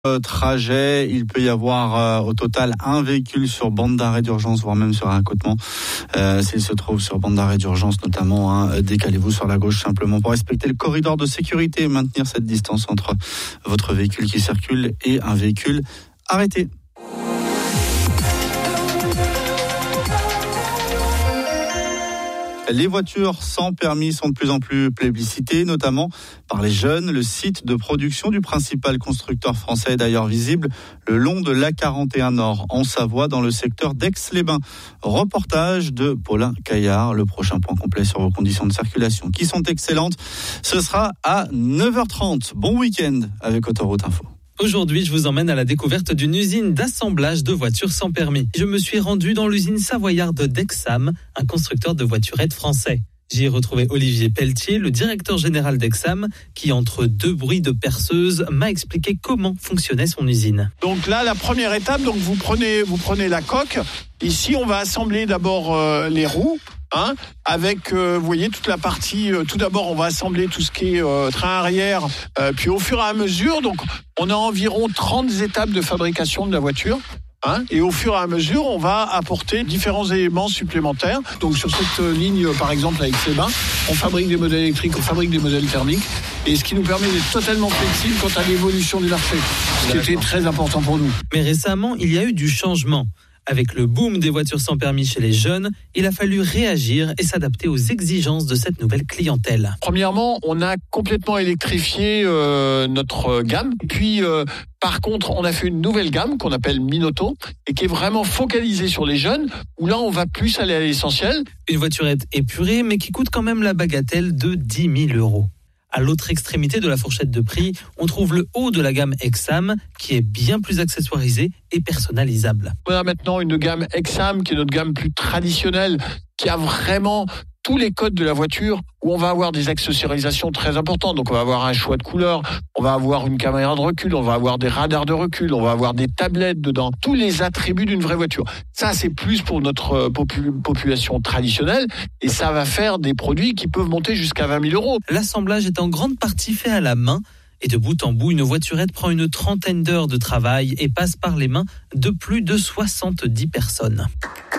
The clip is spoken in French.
trajet. Il peut y avoir au total un véhicule sur bande d'arrêt d'urgence, voire même sur un accotement. S'il se trouve sur bande d'arrêt d'urgence notamment, décalez-vous sur la gauche simplement pour respecter le corridor de sécurité et maintenir cette distance entre votre véhicule qui circule et un véhicule arrêté. Les voitures sans permis sont de plus en plus plébiscitées, notamment par les jeunes. Le site de production du principal constructeur français est d'ailleurs visible le long de l'A41 Nord, en Savoie, dans le secteur d'Aix-les-Bains. Reportage de Paulin Caillard. Le prochain point complet sur vos conditions de circulation, qui sont excellentes, ce sera à 9h30. Bon week-end avec Autoroute Info. Aujourd'hui, je vous emmène à la découverte d'une usine d'assemblage de voitures sans permis. Je me suis rendu dans l'usine savoyarde d'Exam, un constructeur de voiturettes français. J'y ai retrouvé Olivier Pelletier, le directeur général d'Exam, qui, entre deux bruits de perceuse, m'a expliqué comment fonctionnait son usine. Donc là, la première étape, donc vous prenez la coque. Ici, on va assembler d'abord les roues. Avec, vous voyez, toute la partie, tout d'abord, on va assembler tout ce qui est train arrière, puis au fur et à mesure, donc on a environ 30 étapes de fabrication de la voiture. Et au fur et à mesure, on va apporter différents éléments supplémentaires. Donc sur cette ligne, par exemple, avec Aix-les-Bains, on fabrique des modèles électriques, on fabrique des modèles thermiques, et ce qui nous permet d'être totalement flexible quant à l'évolution du marché, ce qui était très important pour nous. Mais récemment, il y a eu du changement. Avec le boom des voitures sans permis chez les jeunes, il a fallu réagir et s'adapter aux exigences de cette nouvelle clientèle. Premièrement, on a complètement électrifié notre gamme. Puis, par contre, on a fait une nouvelle gamme qu'on appelle Minoto et qui est vraiment focalisée sur les jeunes, où là, on va plus aller à l'essentiel. Une voiturette épurée, mais qui coûte quand même la bagatelle de 10 000 €. À l'autre extrémité de la fourchette de prix, on trouve le haut de la gamme Exam, qui est bien plus accessoirisé et personnalisable. On a maintenant une gamme Exam, qui est notre gamme plus traditionnelle, qui a vraiment tous les codes de la voiture, où on va avoir des accessorisations très importantes. Donc on va avoir un choix de couleurs, on va avoir une caméra de recul, on va avoir des radars de recul, on va avoir des tablettes dedans, tous les attributs d'une vraie voiture. Ça, c'est plus pour notre population traditionnelle, et ça va faire des produits qui peuvent monter jusqu'à 20 000 €. L'assemblage est en grande partie fait à la main, et de bout en bout, une voiturette prend une trentaine d'heures de travail et passe par les mains de plus de 70 personnes.